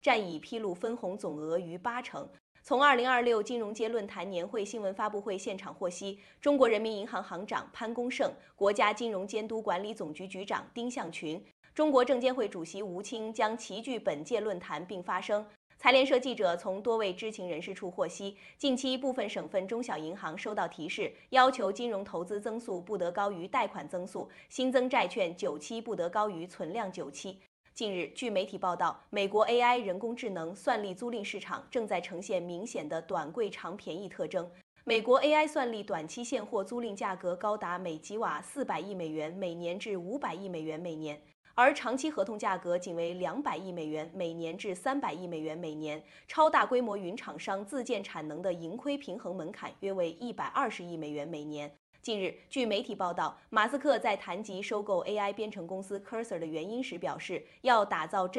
占已披露分红总额逾80%。从2026金融街论坛年会新闻发布会现场获悉，中国人民银行行长潘功胜、国家金融监督管理总局局长丁向群、中国证监会主席吴清将齐聚本届论坛并发声。财联社记者从多位知情人士处获悉，近期部分省份中小银行收到提示，要求金融投资增速不得高于贷款增速，新增债券久期不得高于存量久期。近日，据媒体报道，美国 AI 人工智能算力租赁市场正在呈现明显的短贵长便宜特征。美国 AI 算力短期现货租赁价格高达每吉瓦400亿美元每年至500亿美元每年，而长期合同价格仅为200亿美元每年至300亿美元每年。超大规模云厂商自建产能的盈亏平衡门槛约为120亿美元每年。近日，据媒体报道，马斯克在谈及收购 AI 编程公司 Cursor 的原因时表示，要打造真